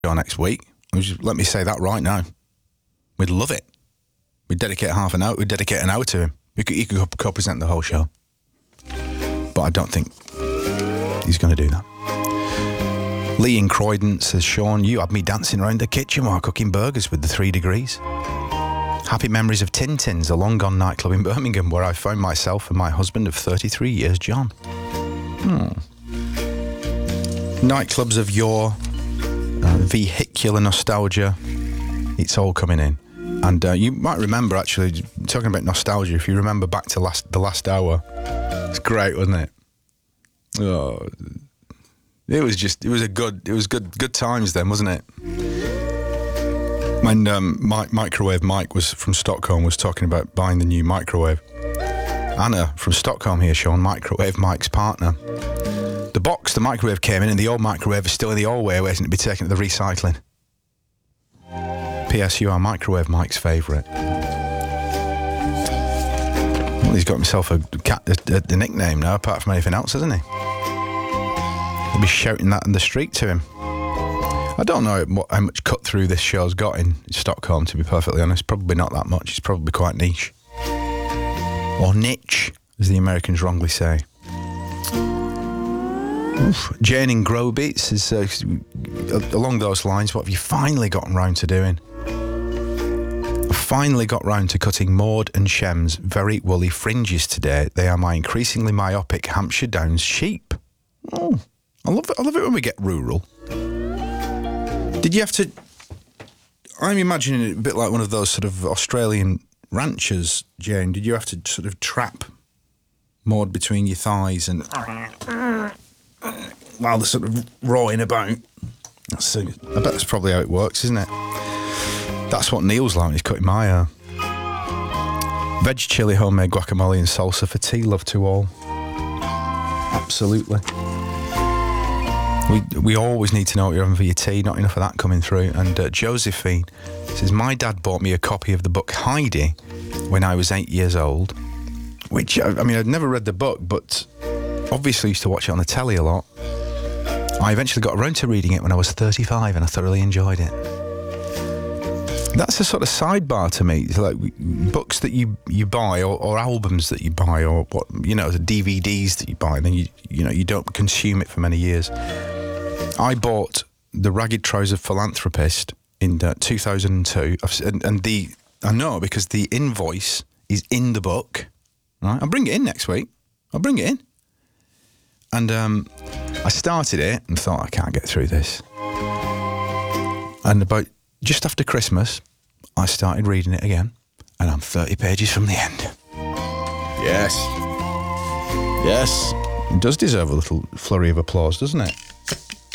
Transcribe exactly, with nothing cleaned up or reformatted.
show next week. Let me say that right now. We'd love it. We'd dedicate half an hour. We'd dedicate an hour to him. He could, he could co-present the whole show. But I don't think he's going to do that. Lee in Croydon says, Sean, you had me dancing around the kitchen while cooking burgers with the three degrees. Happy memories of Tintin's, a long-gone nightclub in Birmingham where I found myself and my husband of thirty-three years, John. Hmm. Nightclubs of yore, uh, vehicular nostalgia, it's all coming in. And uh, you might remember, actually, talking about nostalgia, if you remember back to last the last hour, it's great, wasn't it? Oh, it was just, it was a good, it was good, good times then, wasn't it? When um, Mike, Microwave Mike was from Stockholm was talking about buying the new microwave. Anna from Stockholm here, Sean, Microwave Mike's partner. The box, the microwave came in, and the old microwave is still in the old way, waiting to be taken to the recycling. P S You are Microwave Mike's favourite. Well, he's got himself a, cat, a, a, a nickname now, apart from anything else, hasn't he? He'll be shouting that in the street to him. I don't know what, how much cut through this show's got in Stockholm, to be perfectly honest. Probably not that much. It's probably quite niche. Or niche, as the Americans wrongly say. Oof. Jane in Groby says, uh, along those lines, what have you finally gotten round to doing? I finally got round to cutting Maud and Shem's very woolly fringes today. They are my increasingly myopic Hampshire Downs sheep. Oh, I love it. I love it when we get rural. Did you have to... I'm imagining it a bit like one of those sort of Australian ranchers, Jane. Did you have to sort of trap Maud between your thighs and... while they're sort of roaring about? That's, I bet that's probably how it works, isn't it? That's what Neil's like when he's cutting my hair. Veg chili, homemade guacamole and salsa for tea. Love to all. Absolutely. We we always need to know what you're having for your tea. Not enough of that coming through. And uh, Josephine says, my dad bought me a copy of the book Heidi when I was eight years old. Which, I, I mean, I'd never read the book, but obviously used to watch it on the telly a lot. I eventually got around to reading it when I was thirty-five and I thoroughly enjoyed it. That's a sort of sidebar to me. It's like books that you, you buy or, or albums that you buy or what, you know, the D V Ds that you buy, and then you you know, you don't consume it for many years. I bought The Ragged Trouser Philanthropist in uh, two thousand two, and, and the I know because the invoice is in the book. Right, I'll bring it in next week. I'll bring it in. And um, I started it and thought, I can't get through this. And about just after Christmas, I started reading it again, and I'm thirty pages from the end. Yes. Yes. It does deserve a little flurry of applause, doesn't it?